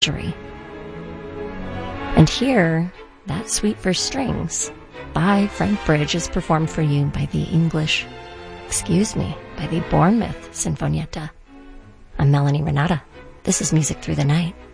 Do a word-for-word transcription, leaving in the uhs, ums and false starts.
And here, that suite for strings by Frank Bridge is performed for you by the English, excuse me, by the Bournemouth Sinfonietta. I'm Melanie Renata. This is Music Through the Night.